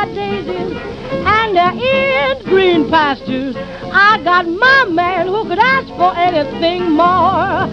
white daisies and they're in green pastures. I got my man who could ask for anything more.